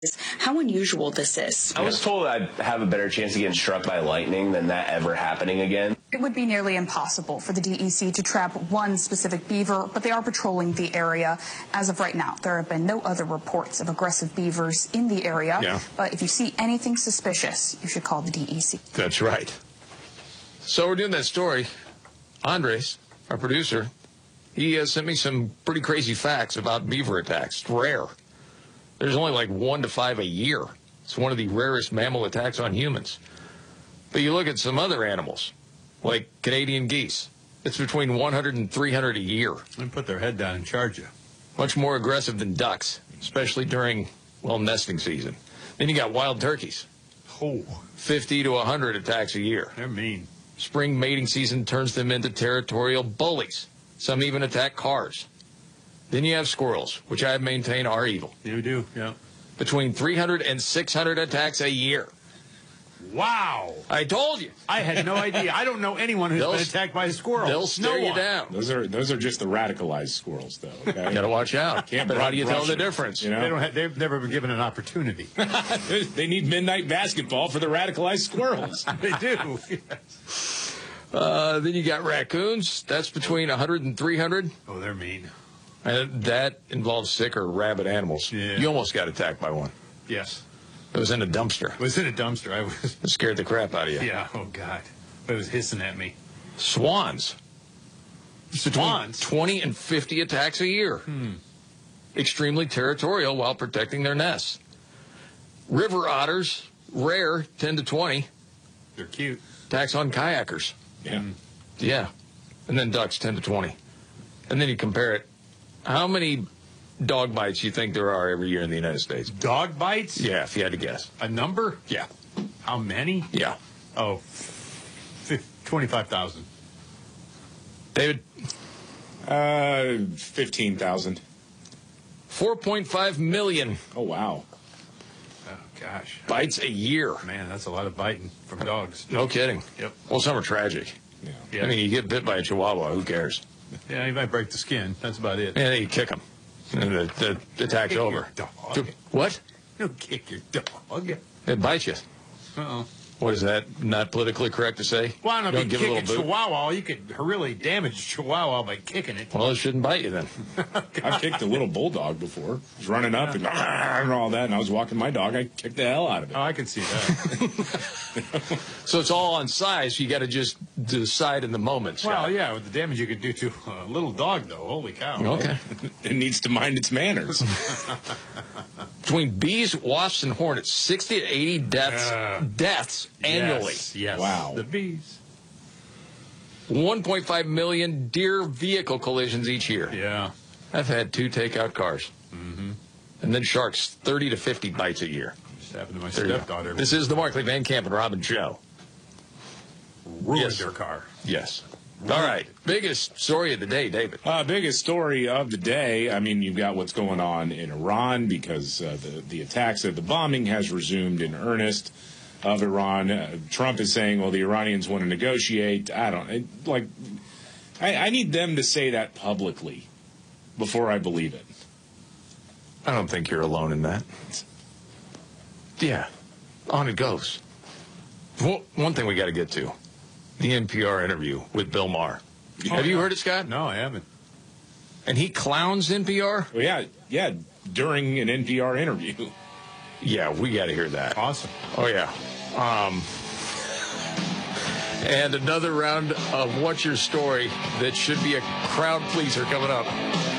how unusual this is. I was told I'd have a better chance of getting struck by lightning than that ever happening again. It would be nearly impossible for the DEC to trap one specific beaver, but they are patrolling the area. As of right now, there have been no other reports of aggressive beavers in the area. Yeah. But if you see anything suspicious, you should call the DEC. That's right. So we're doing that story. Andres, our producer, he sent me some pretty crazy facts about beaver attacks. It's rare. There's only like 1 to 5 a year. It's one of the rarest mammal attacks on humans. But you look at some other animals, like Canadian geese. It's between 100 and 300 a year. They put their head down and charge you. Much more aggressive than ducks, especially during, well, nesting season. Then you got wild turkeys. Oh, 50 to 100 attacks a year. they're mean. Spring mating season turns them into territorial bullies. Some even attack cars. Then you have squirrels, which I maintain are evil. You do, yeah. Between 300 and 600 attacks a year. Wow. I told you. I had no idea. I don't know anyone who's They'll- been attacked by a squirrel. They'll stare no you one. down. Those are just the radicalized squirrels, though. Okay? You got to watch out. Can't But how do you tell brush the them, difference? You know? They've never been given an opportunity. They need midnight basketball for the radicalized squirrels. They do. Then you got raccoons. That's between 100 and 300. Oh, they're mean. And that involves sick or rabid animals. Yeah. You almost got attacked by one. Yes. It was in a dumpster. It was in a dumpster. I was. It scared the crap out of you. Yeah. Oh God. It was hissing at me. Swans. It's between Swans? 20 and 50 attacks a year. Extremely territorial while protecting their nests. River otters, rare, 10 to 20. They're cute. Attacks on kayakers. Yeah. Yeah. And then ducks, 10 to 20. And then you compare it. How many dog bites you think there are every year in the United States? Dog bites? Yeah, if you had to guess. A number? Yeah. How many? Yeah. Oh, 25,000. David? 15,000. 4.5 million Oh, wow. Oh gosh. bites a year. Man, that's a lot of biting from dogs. No kidding. Yep. Well, some are tragic. Yeah. Yeah. I mean, you get bit by a chihuahua, who cares? Yeah, you might break the skin. That's about it. And then you kick them. And the attack's Kick over. your dog. What? Don't kick your dog. It bites you. Uh-oh. What is that? Not politically correct to say? Well, I don't know if you give it a kick a little boot? chihuahua, you could really damage a chihuahua by kicking it. Well, it shouldn't bite you then. I've kicked a little bulldog before. It was running up and all that, and I was walking my dog. I kicked the hell out of it. Oh, I can see that. So it's all on size. You got to just decide in the moment, Scott. Well, yeah, with the damage you could do to a little dog, though. Holy cow. Okay. It needs to mind its manners. Between bees, wasps, and hornets, 60 to 80 deaths annually. Yes. Wow. The bees. 1.5 million deer vehicle collisions each year. Yeah. I've had 2 takeout cars. Mm-hmm. And then sharks, 30 to 50 bites a year. Just happened to my There you go. stepdaughter. This is the Markley, Van Camp, and Robin show. ruined Yes. their car. Yes. All right. Biggest story of the day, David. Biggest story of the day. I mean, you've got what's going on in Iran because the attacks, the bombing has resumed in earnest of Iran. Trump is saying, well, the Iranians want to negotiate. I need them to say that publicly before I believe it. I don't think you're alone in that. Yeah. On it goes. Well, one thing we got to get to. The NPR interview with Bill Maher. Have you heard it, Scott? No, I haven't. And he clowns NPR? Well, yeah, during an NPR interview. Yeah, we got to hear that. Awesome. Oh, yeah. And another round of What's Your Story that should be a crowd pleaser coming up.